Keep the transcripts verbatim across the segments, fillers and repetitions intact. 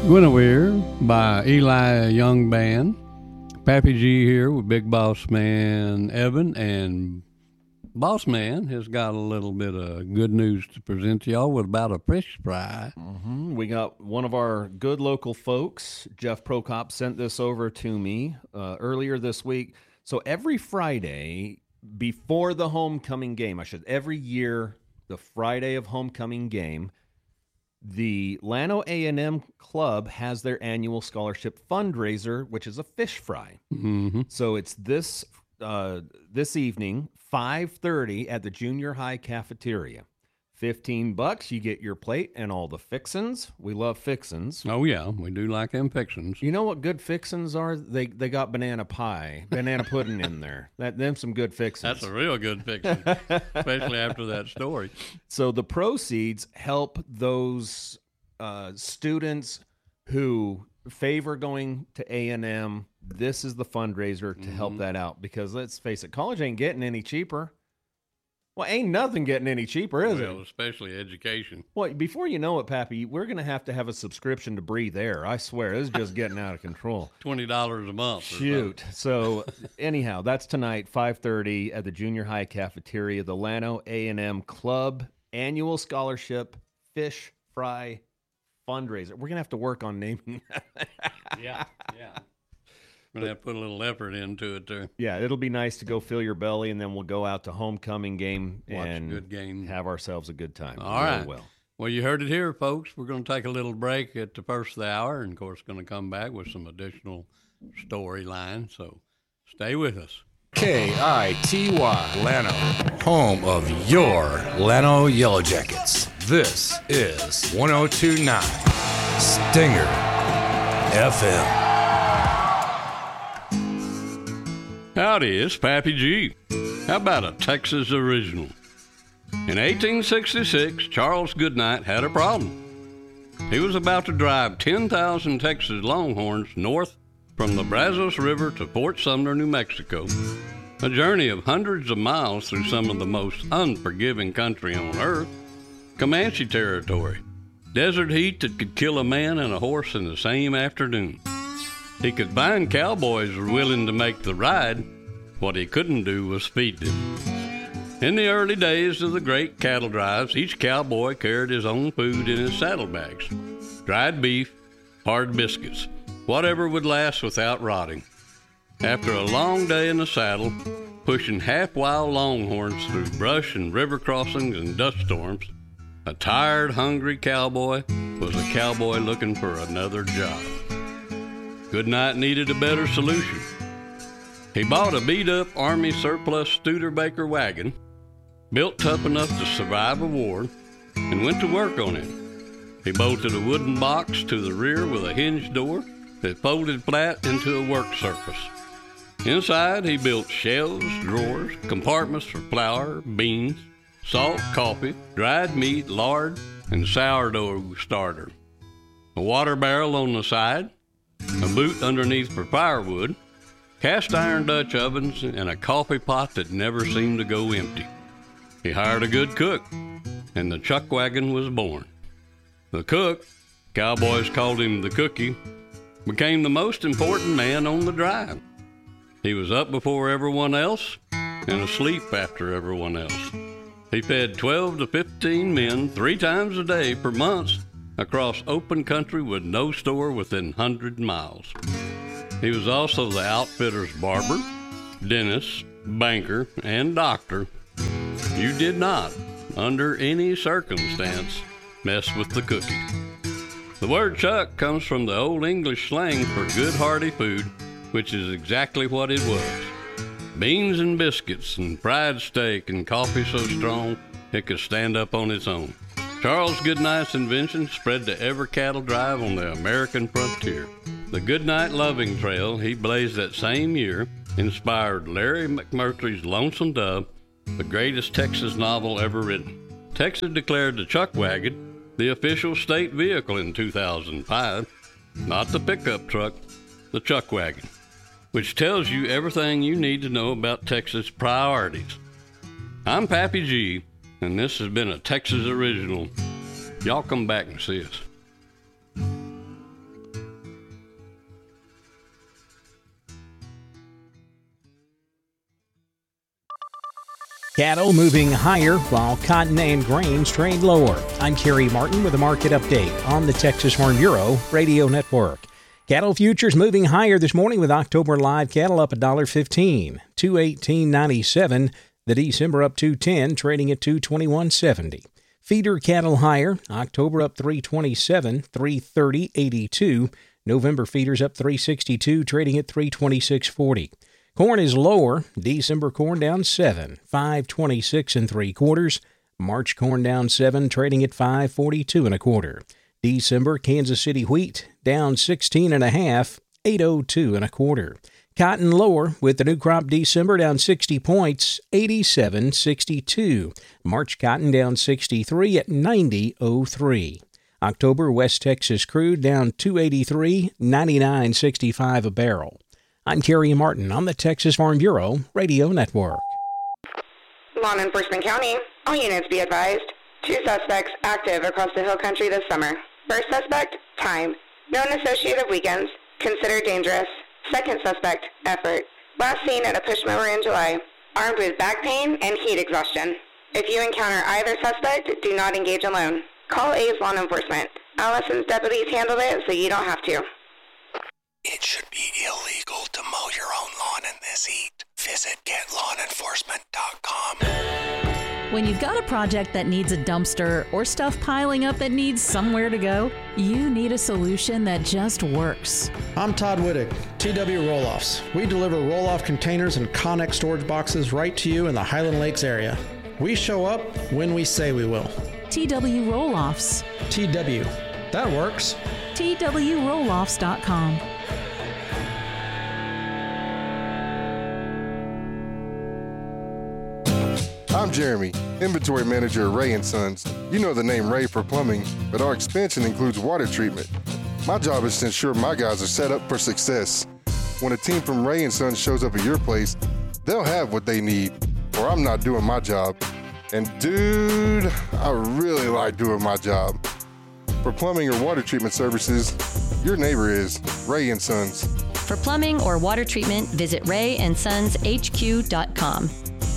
Guinevere by Eli Young Band. Pappy G here with Big Boss Man Evan, and Boss Man has got a little bit of good news to present to y'all with about a fish fry. Mm-hmm. We got one of our good local folks, Jeff Prokop, sent this over to me uh, earlier this week. So every Friday before the homecoming game, I should every year, the Friday of homecoming game, the Llano A and M Club has their annual scholarship fundraiser, which is a fish fry. Mm-hmm. So it's this uh, this evening, five thirty at the junior high cafeteria. Fifteen bucks, you get your plate and all the fixins. We love fixins. Oh yeah, we do like them fixins. You know what good fixins are? They they got banana pie, banana pudding in there. That them some good fixins. That's a real good fixin, especially after that story. So the proceeds help those uh, students who favor going to A and M. This is the fundraiser to mm-hmm. help that out, because let's face it, college ain't getting any cheaper. Well, ain't nothing getting any cheaper, is well, it? Especially education. Well, before you know it, Pappy, we're going to have to have a subscription to Breathe Air. I swear, this is just getting out of control. twenty dollars a month. Shoot. So, anyhow, that's tonight, five thirty at the junior high cafeteria, the Llano A and M Club Annual Scholarship Fish Fry Fundraiser. We're going to have to work on naming that. yeah, yeah. I'm going to have to put a little effort into it, too. Yeah, it'll be nice to go fill your belly, and then we'll go out to homecoming game Watch and a good game. have ourselves a good time. All right. Really well. Well, you heard it here, folks. We're going to take a little break at the first of the hour, and, of course, going to come back with some additional storyline. So stay with us. K I T Y, Llano, home of your Llano Yellow Jackets. This is one oh two point nine Stinger F M. Howdy, it's Pappy G. How about a Texas original? In eighteen sixty-six, Charles Goodnight had a problem. He was about to drive ten thousand Texas Longhorns north from the Brazos River to Fort Sumner, New Mexico, a journey of hundreds of miles through some of the most unforgiving country on earth, Comanche territory, desert heat that could kill a man and a horse in the same afternoon. He could find cowboys willing to make the ride. What he couldn't do was feed them. In the early days of the great cattle drives, each cowboy carried his own food in his saddlebags. Dried beef, hard biscuits, whatever would last without rotting. After a long day in the saddle, pushing half-wild longhorns through brush and river crossings and dust storms, a tired, hungry cowboy was a cowboy looking for another job. Goodnight needed a better solution. He bought a beat-up Army surplus Studebaker wagon, built tough enough to survive a war, and went to work on it. He bolted a wooden box to the rear with a hinged door that folded flat into a work surface. Inside, he built shelves, drawers, compartments for flour, beans, salt, coffee, dried meat, lard, and sourdough starter. A water barrel on the side, a boot underneath for firewood, cast iron Dutch ovens, and a coffee pot that never seemed to go empty. He hired a good cook, and the chuck wagon was born. The cook, cowboys called him the cookie, became the most important man on the drive. He was up before everyone else and asleep after everyone else. He fed twelve to fifteen men three times a day for months across open country with no store within one hundred miles. He was also the outfitter's barber, dentist, banker, and doctor. You did not, under any circumstance, mess with the cookie. The word chuck comes from the Old English slang for good hearty food, which is exactly what it was. Beans and biscuits and fried steak and coffee so strong it could stand up on its own. Charles Goodnight's invention spread to every cattle drive on the American frontier. The Goodnight Loving Trail he blazed that same year inspired Larry McMurtry's Lonesome Dove, the greatest Texas novel ever written. Texas declared the chuck wagon the official state vehicle in two thousand five, not the pickup truck, the chuck wagon, which tells you everything you need to know about Texas priorities. I'm Pappy G, and this has been a Texas original. Y'all come back and see us. Cattle moving higher while cotton and grains trade lower. I'm Kerry Martin with a market update on the Texas Farm Bureau Radio Network. Cattle futures moving higher this morning with October live cattle up one dollar fifteen, two eighteen ninety-seven. The December up two ten, trading at two twenty-one seventy. Feeder cattle higher, October up three twenty-seven, three thirty eighty-two. November feeders up three sixty-two, trading at three twenty-six forty. Corn is lower. December corn down seven, five twenty-six and three quarters. March corn down seven, trading at five forty-two and a quarter. December Kansas City wheat down sixteen and a half, eight oh two and a quarter. Cotton lower with the new crop December down sixty points, eighty-seven sixty-two. March cotton down sixty-three at ninety oh three. October West Texas crude down two eighty-three, ninety-nine sixty-five a barrel. I'm Kerry Martin on the Texas Farm Bureau Radio Network. Law Enforcement County, all units be advised. Two suspects active across the hill country this summer. First suspect, time. Known associated weekends. Considered dangerous. Second suspect, effort. Last seen at a push mower in July. Armed with back pain and heat exhaustion. If you encounter either suspect, do not engage alone. Call A's Law Enforcement. Allison's deputies handled it so you don't have to. It should be illegal to mow your own lawn in this heat. Visit get law enforcement dot com. When you've got a project that needs a dumpster or stuff piling up that needs somewhere to go, you need a solution that just works. I'm Todd Whittick, T W Roll-Offs. We deliver roll-off containers and Connex storage boxes right to you in the Highland Lakes area. We show up when we say we will. T W Roll-Offs. T W. That works. T W roll offs dot com. I'm Jeremy, inventory manager at Ray and Sons. You know the name Ray for plumbing, but our expansion includes water treatment. My job is to ensure my guys are set up for success. When a team from Ray and Sons shows up at your place, they'll have what they need, or I'm not doing my job. And dude, I really like doing my job. For plumbing or water treatment services, your neighbor is Ray and Sons. For plumbing or water treatment, visit ray and sons h q dot com.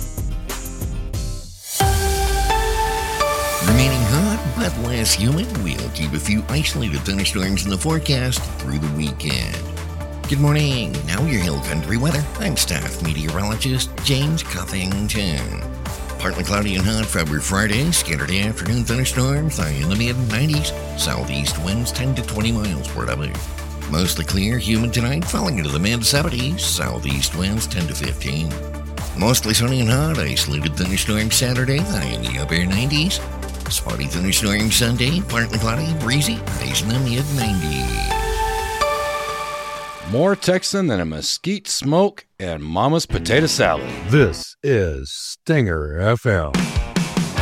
Remaining hot but less humid, we'll keep a few isolated thunderstorms in the forecast through the weekend. Good morning. Now your hill country weather. I'm staff meteorologist James Cuffington. Partly cloudy and hot for every Friday. Scattered afternoon thunderstorms, high in the mid nineties. Southeast winds ten to twenty miles per hour. Mostly clear, humid tonight, falling into the mid seventies. Southeast winds ten to fifteen. Mostly sunny and hot. Isolated thunderstorm Saturday, high in the upper nineties. Spotty thunderstorm Sunday, partly cloudy, breezy, highs in the mid nineties. More Texan than a mesquite smoke and Mama's potato salad. This is Stinger F M.